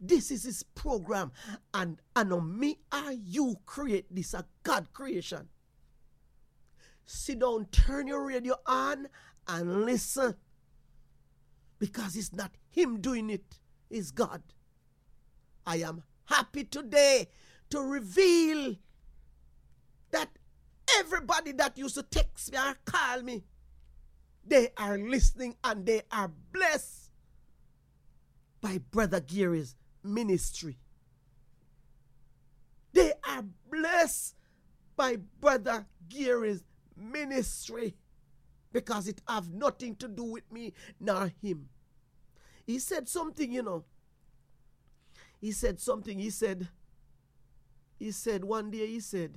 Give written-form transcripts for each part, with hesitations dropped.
This is his program. And I know me and you create this, a God creation. Sit down, turn your radio on and listen. Because it's not him doing it, it's God. I am happy today to reveal that everybody that used to text me or call me, they are listening and they are blessed by Brother Gary's ministry. They are blessed by Brother Gary's ministry because it have nothing to do with me nor him. He said something, you know. He said something. He said one day, he said,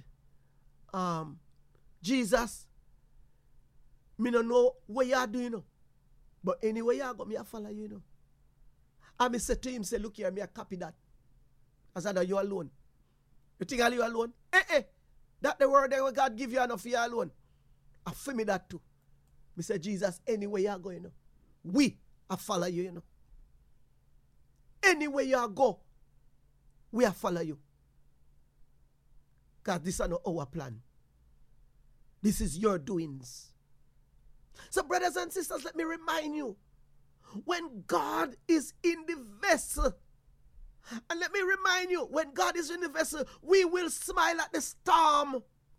Jesus, me no know what you are doing, you know. But anyway, you got me a follow you, you know. And I said to him, say, look here, me a copy that. I said, are you alone? You think you alone? That the word that God give you enough for you alone. I feel me that too. I said, Jesus, anywhere you go, you know. We are follow you, you know. Anywhere you go, we are follow you. Because this is not our plan. This is your doings. So brothers and sisters, let me remind you, when God is in the vessel, and let me remind you, when God is in the vessel, we will smile at the storm.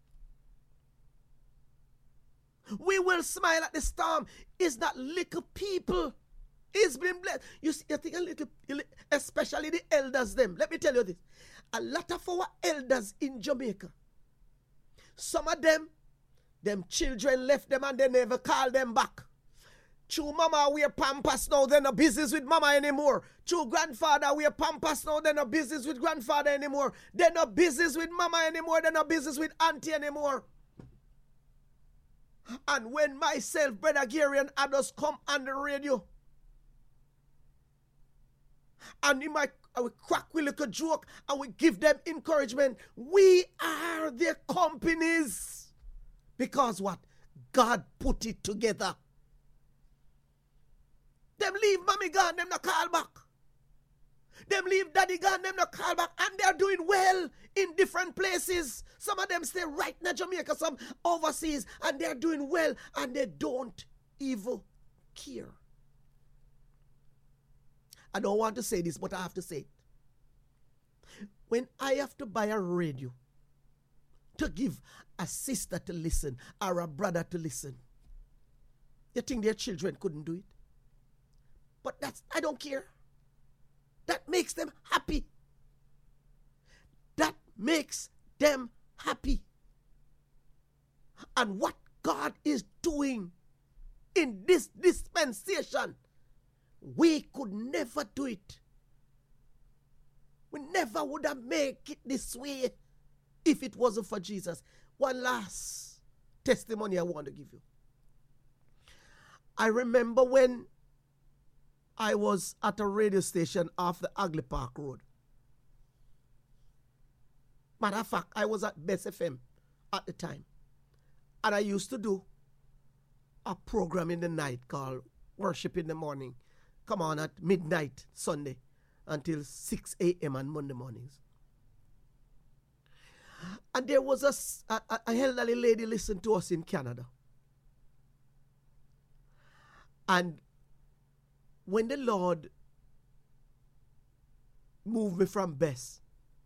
We will smile at the storm. It's not little people. It's been blessed. You see, I think a little, especially the elders them. Let me tell you this. A lot of our elders in Jamaica, some of them children left them and they never call them back. True mama wear pampers now, they're not business with mama anymore. True grandfather wear pampers now, they're not business with grandfather anymore. They're not business with mama anymore, they're not business with auntie anymore. And when myself, Brother Gary, and others come on the radio, and we crack with a little joke and we give them encouragement, we are their companies. Because what? God put it together. Them leave mommy gone, them not call back. Them leave daddy gone, them not call back. And they're doing well in different places. Some of them stay right in Jamaica, some overseas, and they're doing well and they don't even care. I don't want to say this, but I have to say it. When I have to buy a radio to give a sister to listen or a brother to listen, you think their children couldn't do it? But I don't care. That makes them happy. That makes them happy. And what God is doing in this dispensation, we could never do it. We never would have made it this way if it wasn't for Jesus. One last testimony I want to give you. I remember when I was at a radio station off the Agley Park Road. Matter of fact, I was at Best FM at the time. And I used to do a program in the night called Worship in the Morning. Come on at midnight Sunday until 6 a.m. on Monday mornings. And there was a elderly lady listened to us in Canada. And when the Lord moved me from Best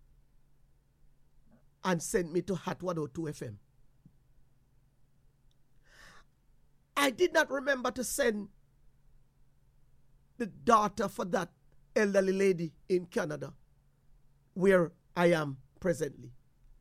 and sent me to Hot 102 FM, I did not remember to send the daughter for that elderly lady in Canada, where I am presently.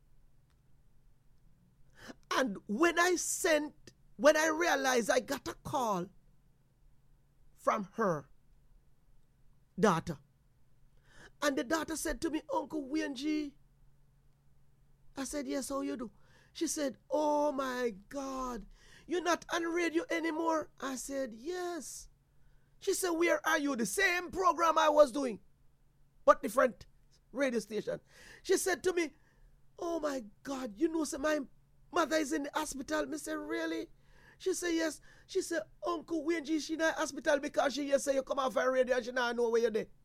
And when I realized I got a call from her daughter, and the daughter said to me, Uncle Wayne G. I said, yes, how you do? She said, oh my God, you're not on radio anymore? I said, yes. She said, where are you? The same program I was doing, but different radio station. She said to me, oh my God, you know, so my mother is in the hospital. I said, really? She said, yes. She said, Uncle Wayne G, she in the hospital because she say you come off her radio and she not know where you're there.